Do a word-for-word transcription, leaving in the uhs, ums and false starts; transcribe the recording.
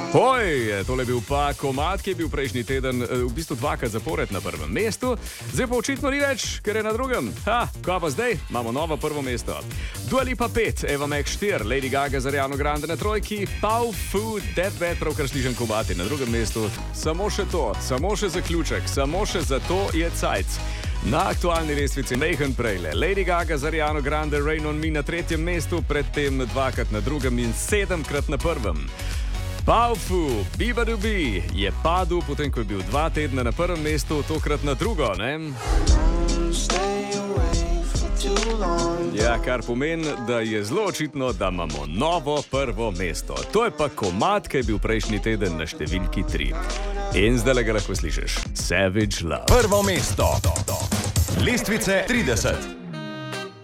Oj, tole je bil pa komad, ki je bil prejšnji teden v bistvu dvakrat zapored na prvem mestu, zdaj pa očitno ni več, ker je na drugem. Ha, kaj pa zdaj? Imamo novo prvo mesto. Dua Lipa pet, Eva Max štiri, Lady Gaga z Ariano Grande na trojki, Pau Fu, Deathbed, pravkar slišen komad na drugem mestu. Samo še to, samo še zaključek, samo še za to je cajc. Na aktualni lestvici Nathan Prejle, Lady Gaga z Ariano Grande, Rain on Me na tretjem mestu, predtem dvakrat na drugem in sedemkrat na prvem. Pau Fu, Biba Dubi, je padel, potem ko je bil dva tedna na prvem mestu, tokrat na drugo, ne? Ja, kar pomeni, da je zelo očitno, da imamo novo prvo mesto. To je pa komad, ki je bil prejšnji teden na številki tri. In zdaj ga lahko slišiš. Savage Love. Prvo mesto. Lestvice trideset.